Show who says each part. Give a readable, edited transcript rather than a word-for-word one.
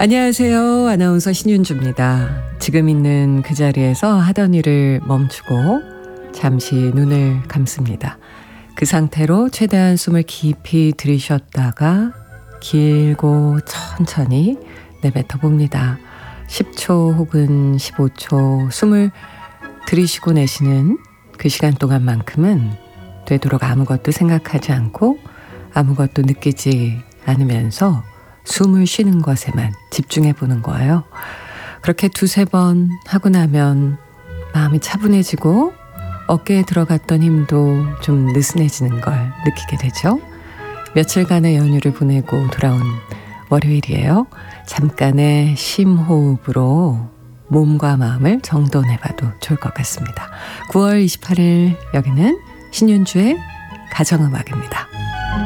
Speaker 1: 안녕하세요. 아나운서 신윤주입니다. 지금 있는 그 자리에서 하던 일을 멈추고 잠시 눈을 감습니다. 그 상태로 최대한 숨을 깊이 들이쉬었다가 길고 천천히 내뱉어 봅니다. 10초 혹은 15초 숨을 들이쉬고 내쉬는 그 시간 동안만큼은 되도록 아무것도 생각하지 않고 아무것도 느끼지 않으면서 숨을 쉬는 것에만 집중해 보는 거예요. 그렇게 두세 번 하고 나면 마음이 차분해지고 어깨에 들어갔던 힘도 좀 느슨해지는 걸 느끼게 되죠. 며칠간의 연휴를 보내고 돌아온 월요일이에요. 잠깐의 심호흡으로 몸과 마음을 정돈해봐도 좋을 것 같습니다. 9월 28일 여기는 신윤주의 가정음악입니다.